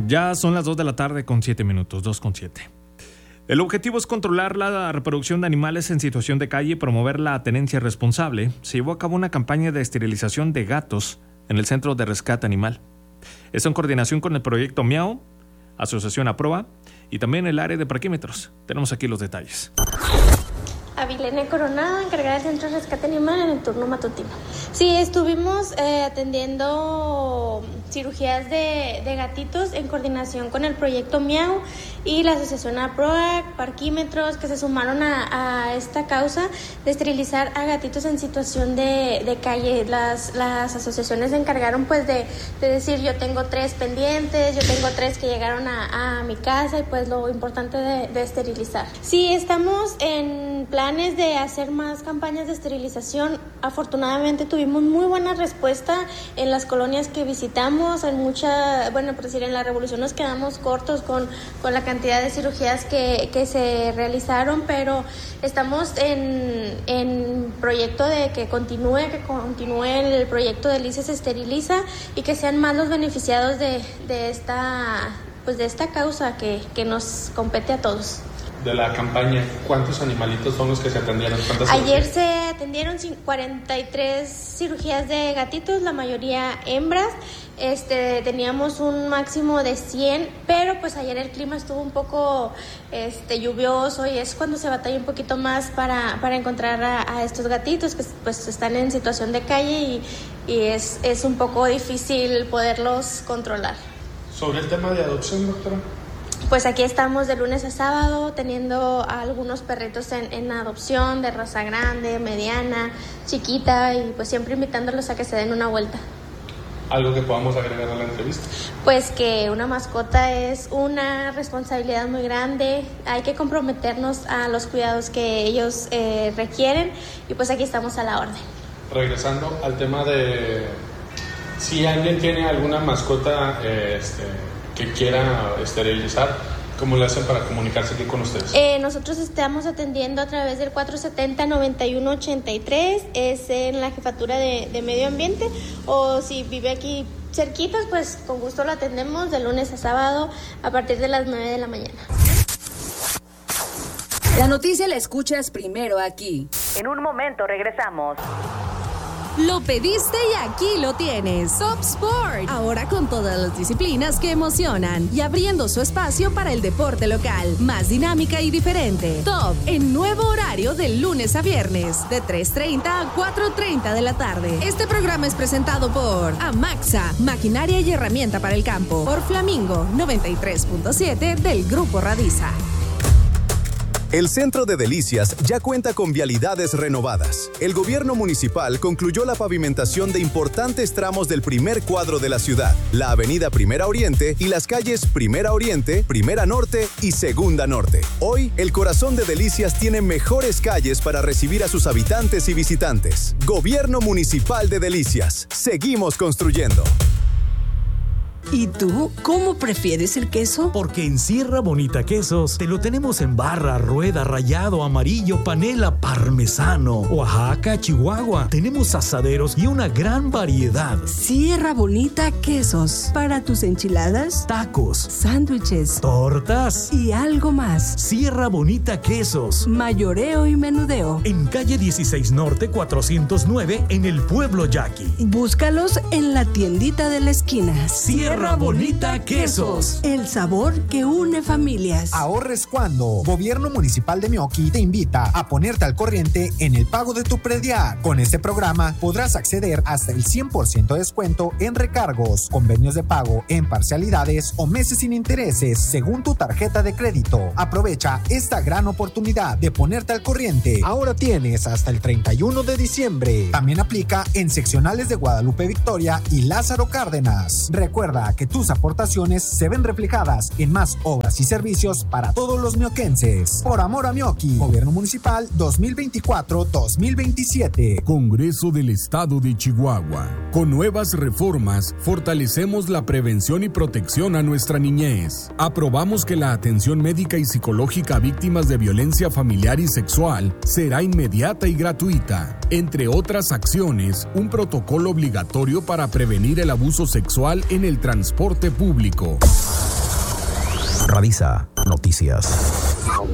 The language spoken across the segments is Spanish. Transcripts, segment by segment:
Ya son las 2 de la tarde con 7 minutos, 2:07. El objetivo es controlar la reproducción de animales en situación de calle y promover la tenencia responsable. Se llevó a cabo una campaña de esterilización de gatos en el Centro de Rescate Animal. Esto en coordinación con el proyecto Miau, Asociación Aproba y también el área de parquímetros. Tenemos aquí los detalles. Avilene Coronado, encargada del Centro de Rescate Animal en el turno matutino. Sí, estuvimos atendiendo cirugías de gatitos en coordinación con el proyecto Miau y la Asociación APROA, parquímetros que se sumaron a esta causa de esterilizar a gatitos en situación de calle. Las asociaciones se encargaron pues de decir, yo tengo 3 pendientes, yo tengo 3 que llegaron a mi casa y pues lo importante de esterilizar. Sí, estamos en planes de hacer más campañas de esterilización. Afortunadamente tuvimos muy buena respuesta en las colonias que visitamos, en por decir, en la Revolución nos quedamos cortos con la cantidad de cirugías que se realizaron, pero estamos en proyecto de que continúe el proyecto de Delicias Esteriliza y que sean más los beneficiados de esta causa que nos compete a todos. De la campaña, ¿cuántos animalitos son los que se atendieron? Ayer se atendieron 43 cirugías de gatitos, la mayoría hembras. Teníamos un máximo de 100, pero pues ayer el clima estuvo un poco lluvioso y es cuando se batalla un poquito más para encontrar a estos gatitos que pues están en situación de calle y es un poco difícil poderlos controlar. Sobre el tema de adopción, doctora. Pues aquí estamos de lunes a sábado teniendo a algunos perritos en adopción de raza grande, mediana, chiquita y pues siempre invitándolos a que se den una vuelta. ¿Algo que podamos agregar a la entrevista? Pues que una mascota es una responsabilidad muy grande, hay que comprometernos a los cuidados que ellos requieren y pues aquí estamos a la orden. Regresando al tema de si alguien tiene alguna mascota que quiera esterilizar, ¿cómo le hacen para comunicarse aquí con ustedes? Nosotros estamos atendiendo a través del 470-9183, es en la Jefatura de Medio Ambiente, o si vive aquí cerquitas, pues con gusto lo atendemos de lunes a sábado a partir de las 9 de la mañana. La noticia la escuchas primero aquí. En un momento regresamos. Lo pediste y aquí lo tienes. Top Sport. Ahora con todas las disciplinas que emocionan y abriendo su espacio para el deporte local. Más dinámica y diferente. Top en nuevo horario de lunes a viernes de 3:30 a 4:30 de la tarde. Este programa es presentado por Amaxa, maquinaria y herramienta para el campo. Por Flamingo 93.7 del Grupo Radiza. El Centro de Delicias ya cuenta con vialidades renovadas. El gobierno municipal concluyó la pavimentación de importantes tramos del primer cuadro de la ciudad, la avenida Primera Oriente y las calles Primera Oriente, Primera Norte y Segunda Norte. Hoy, el corazón de Delicias tiene mejores calles para recibir a sus habitantes y visitantes. Gobierno Municipal de Delicias. Seguimos construyendo. ¿Y tú, cómo prefieres el queso? Porque en Sierra Bonita Quesos te lo tenemos en barra, rueda, rallado, amarillo, panela, parmesano, Oaxaca, Chihuahua. Tenemos asaderos y una gran variedad. Sierra Bonita Quesos. Para tus enchiladas, tacos, sándwiches, tortas y algo más. Sierra Bonita Quesos. Mayoreo y menudeo. En calle 16 Norte 409 en el pueblo Yaqui. Búscalos en la tiendita de la esquina. Sierra Bonita Quesos. El sabor que une familias. Ahorres cuando. Gobierno Municipal de Mioqui te invita a ponerte al corriente en el pago de tu predial. Con este programa podrás acceder hasta el 100% de descuento en recargos, convenios de pago en parcialidades o meses sin intereses según tu tarjeta de crédito. Aprovecha esta gran oportunidad de ponerte al corriente. Ahora tienes hasta el 31 de diciembre. También aplica en seccionales de Guadalupe Victoria y Lázaro Cárdenas. Recuerda que tus aportaciones se ven reflejadas en más obras y servicios para todos los mioquenses. Por amor a Mioqui, Gobierno Municipal 2024-2027. Congreso del Estado de Chihuahua. Con nuevas reformas, fortalecemos la prevención y protección a nuestra niñez. Aprobamos que la atención médica y psicológica a víctimas de violencia familiar y sexual será inmediata y gratuita. Entre otras acciones, un protocolo obligatorio para prevenir el abuso sexual en el transporte público. Radisa Noticias.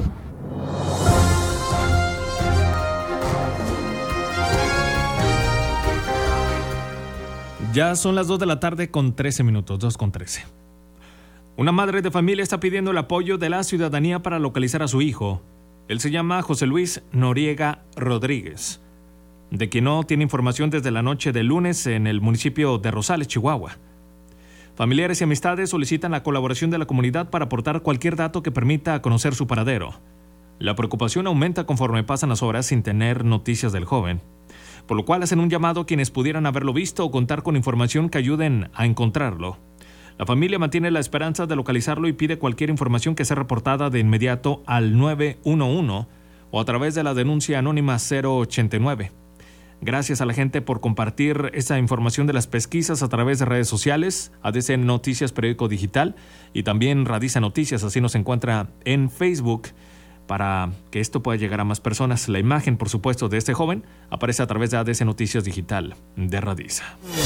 Ya son las 2 de la tarde con 13 minutos, 2:13. Una madre de familia está pidiendo el apoyo de la ciudadanía para localizar a su hijo. Él se llama José Luis Noriega Rodríguez, de quien no tiene información desde la noche del lunes en el municipio de Rosales, Chihuahua. Familiares y amistades solicitan la colaboración de la comunidad para aportar cualquier dato que permita conocer su paradero. La preocupación aumenta conforme pasan las horas sin tener noticias del joven, por lo cual hacen un llamado a quienes pudieran haberlo visto o contar con información que ayuden a encontrarlo. La familia mantiene la esperanza de localizarlo y pide cualquier información que sea reportada de inmediato al 911 o a través de la denuncia anónima 089. Gracias a la gente por compartir esta información de las pesquisas a través de redes sociales, ADC Noticias Periódico Digital y también Radisa Noticias, así nos encuentra en Facebook, para que esto pueda llegar a más personas. La imagen, por supuesto, de este joven aparece a través de ADC Noticias Digital de Radisa.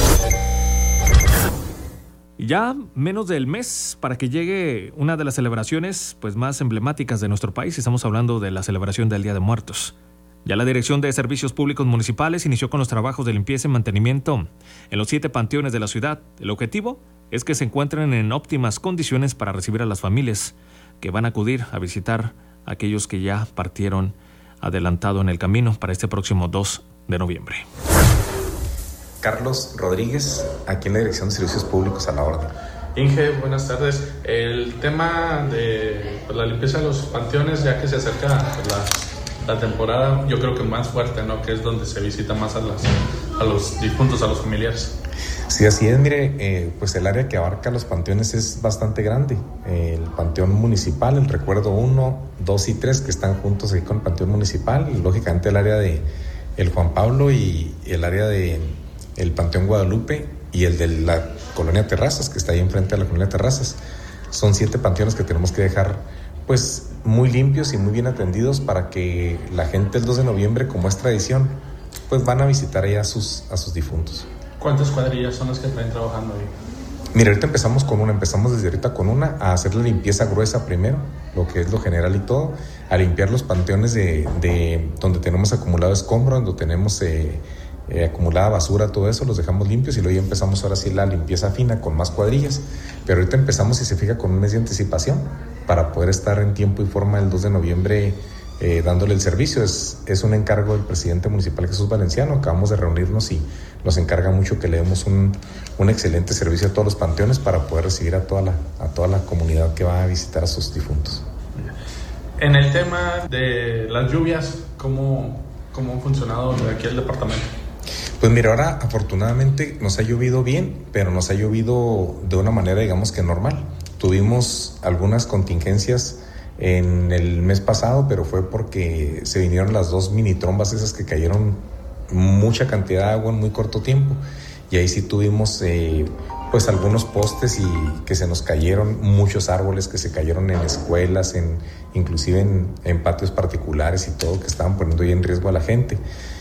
Ya menos del mes para que llegue una de las celebraciones más emblemáticas de nuestro país. Estamos hablando de la celebración del Día de Muertos. Ya la Dirección de Servicios Públicos Municipales inició con los trabajos de limpieza y mantenimiento en los 7 panteones de la ciudad. El objetivo es que se encuentren en óptimas condiciones para recibir a las familias que van a acudir a visitar a aquellos que ya partieron adelantado en el camino para este próximo 2 de noviembre. Carlos Rodríguez, aquí en la Dirección de Servicios Públicos, a la orden. Inge, buenas tardes. El tema de la limpieza de los panteones, ya que se acerca la temporada, yo creo que más fuerte, ¿no? Que es donde se visita más a los difuntos, a los familiares. Sí, así es. Mire, pues el área que abarca los panteones es bastante grande. El panteón municipal, el Recuerdo 1, 2 y 3, que están juntos ahí con el panteón municipal, y lógicamente el área de el Juan Pablo y el área de el Panteón Guadalupe y el de la Colonia Terrazas, que está ahí enfrente de la Colonia Terrazas. Son 7 panteones que tenemos que dejar pues muy limpios y muy bien atendidos para que la gente el 2 de noviembre, como es tradición, pues van a visitar ahí a sus difuntos. ¿Cuántas cuadrillas son las que están trabajando ahí? Mira, ahorita empezamos desde ahorita con una, a hacer la limpieza gruesa primero, lo que es lo general y todo, a limpiar los panteones de donde tenemos acumulado escombro, donde tenemos acumulada basura, todo eso, los dejamos limpios y luego ya empezamos ahora sí la limpieza fina con más cuadrillas. Pero ahorita empezamos, si se fija, con un mes de anticipación para poder estar en tiempo y forma el 2 de noviembre dándole el servicio. Es un encargo del presidente municipal Jesús Valenciano. Acabamos de reunirnos y nos encarga mucho que le demos un excelente servicio a todos los panteones para poder recibir a toda la comunidad que va a visitar a sus difuntos. En el tema de las lluvias, ¿cómo ha funcionado aquí el departamento? Pues mira, ahora afortunadamente nos ha llovido bien, pero nos ha llovido de una manera, digamos que normal. Tuvimos algunas contingencias en el mes pasado, pero fue porque se vinieron las 2 mini trombas esas que cayeron mucha cantidad de agua en muy corto tiempo. Y ahí sí tuvimos pues algunos postes y que se nos cayeron, muchos árboles que se cayeron en escuelas, inclusive en patios particulares y todo, que estaban poniendo ahí en riesgo a la gente.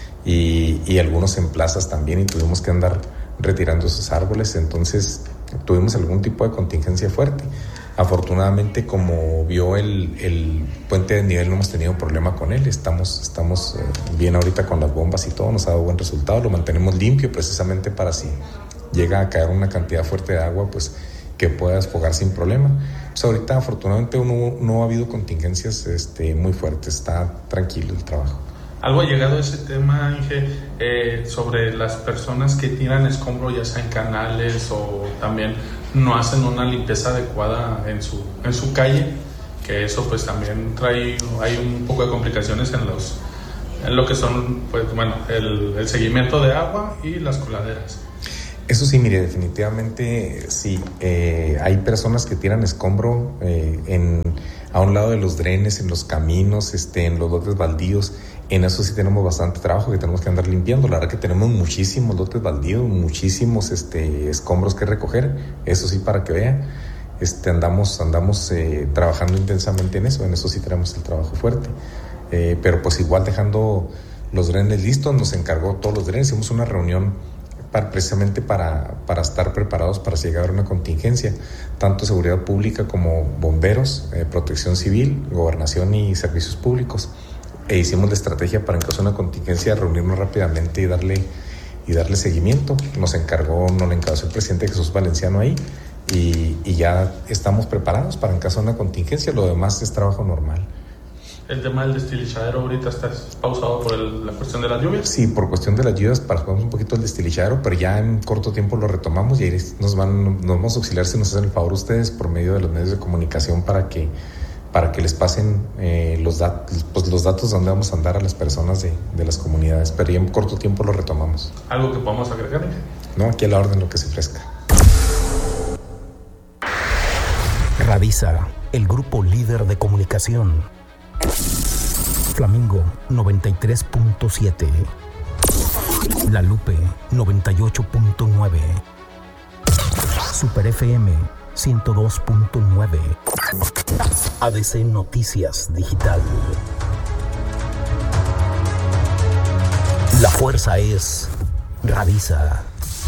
Y algunos en plazas también, y tuvimos que andar retirando esos árboles. Entonces tuvimos algún tipo de contingencia fuerte. Afortunadamente, como vio el puente de nivel, no hemos tenido problema con él. Estamos bien ahorita con las bombas y todo, nos ha dado buen resultado. Lo mantenemos limpio precisamente para si llega a caer una cantidad fuerte de agua, pues que pueda desfogar sin problema. Pues ahorita afortunadamente no ha habido contingencias muy fuertes, está tranquilo el trabajo. Algo ha llegado a ese tema, Inge, sobre las personas que tiran escombro, ya sea en canales o también no hacen una limpieza adecuada en su calle, que eso pues también hay un poco de complicaciones en lo que son el seguimiento de agua y las coladeras. Eso sí, mire, definitivamente sí, hay personas que tiran escombro a un lado de los drenes, en los caminos, en los lotes baldíos. En eso sí tenemos bastante trabajo que tenemos que andar limpiando. La verdad que tenemos muchísimos lotes baldíos, muchísimos escombros que recoger. Eso sí, para que vean, andamos trabajando intensamente en eso sí tenemos el trabajo fuerte. Pero pues igual dejando los drenes listos, nos encargó todos los drenes. Hicimos una reunión precisamente para estar preparados para si llegara una contingencia, tanto seguridad pública como bomberos, protección civil, gobernación y servicios públicos. E hicimos la estrategia para en caso de una contingencia reunirnos rápidamente y darle seguimiento. Nos le encabezó el presidente Jesús Valenciano ahí y ya estamos preparados para en caso de una contingencia. Lo demás es trabajo normal. ¿El tema del destilizadero ahorita está pausado por la cuestión de las lluvias? Sí, por cuestión de las lluvias paramos un poquito el destilizadero, pero ya en corto tiempo lo retomamos y ahí nos vamos a auxiliar, si nos hacen el favor ustedes, por medio de los medios de comunicación para que les pasen los datos donde vamos a andar a las personas de las comunidades, pero ya en corto tiempo lo retomamos. ¿Algo que podamos agregar? No, aquí a la orden lo que se ofrezca. Radisa, el grupo líder de comunicación. Flamingo 93.7, La Lupe 98.9, Super FM 102.9, ADC Noticias Digital. La fuerza es Radisa.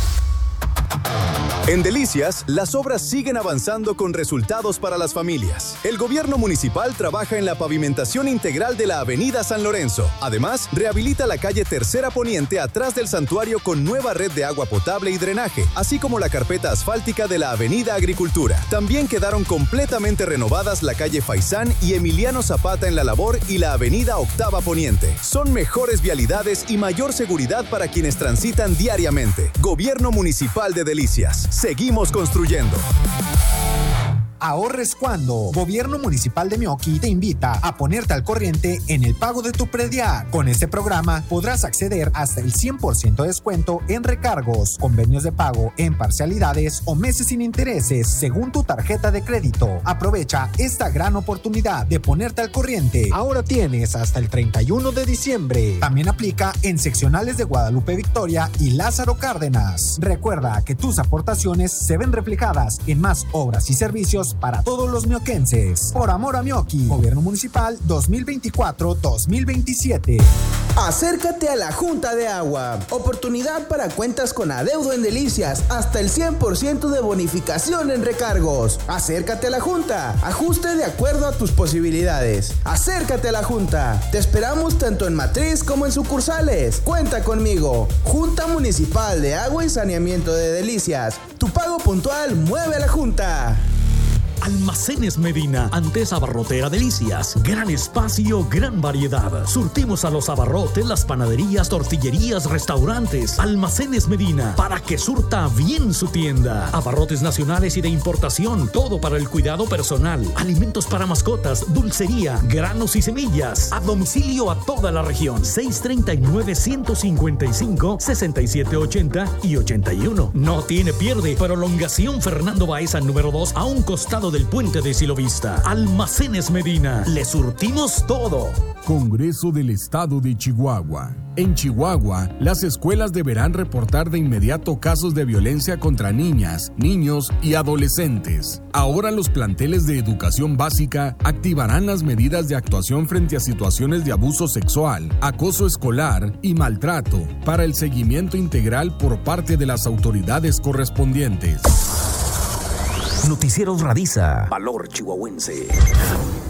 En Delicias, las obras siguen avanzando con resultados para las familias. El gobierno municipal trabaja en la pavimentación integral de la avenida San Lorenzo. Además, rehabilita la calle Tercera Poniente atrás del santuario con nueva red de agua potable y drenaje, así como la carpeta asfáltica de la avenida Agricultura. También quedaron completamente renovadas la calle Faisán y Emiliano Zapata en La Labor y la avenida Octava Poniente. Son mejores vialidades y mayor seguridad para quienes transitan diariamente. Gobierno Municipal de Delicias. Seguimos construyendo. Ahorres cuando. Gobierno Municipal de Meoqui te invita a ponerte al corriente en el pago de tu predial. Con este programa podrás acceder hasta el 100% de descuento en recargos, convenios de pago en parcialidades o meses sin intereses según tu tarjeta de crédito. Aprovecha esta gran oportunidad de ponerte al corriente. Ahora tienes hasta el 31 de diciembre. También aplica en seccionales de Guadalupe Victoria y Lázaro Cárdenas. Recuerda que tus aportaciones se ven reflejadas en más obras y servicios para todos los mioquenses. Por amor a Meoqui, Gobierno Municipal 2024-2027. Acércate a la Junta de Agua. Oportunidad para cuentas con adeudo en Delicias. Hasta el 100% de bonificación en recargos. Acércate a la Junta. Ajuste de acuerdo a tus posibilidades. Acércate a la Junta. Te esperamos tanto en matriz como en sucursales. Cuenta conmigo. Junta Municipal de Agua y Saneamiento de Delicias. Tu pago puntual mueve a la Junta. Almacenes Medina, antes abarrotera Delicias. Gran espacio, gran variedad. Surtimos a los abarrotes, las panaderías, tortillerías, restaurantes. Almacenes Medina, para que surta bien su tienda. Abarrotes nacionales y de importación, todo para el cuidado personal. Alimentos para mascotas, dulcería, granos y semillas. A domicilio a toda la región. 639-155-6780 y 81. No tiene pierde. Prolongación Fernando Baeza número 2 a un costado del puente de Silovista. Almacenes Medina, le surtimos todo. Congreso del Estado de Chihuahua. En Chihuahua, las escuelas deberán reportar de inmediato casos de violencia contra niñas, niños y adolescentes. Ahora los planteles de educación básica activarán las medidas de actuación frente a situaciones de abuso sexual, acoso escolar y maltrato para el seguimiento integral por parte de las autoridades correspondientes. Noticieros Radisa, valor chihuahuense.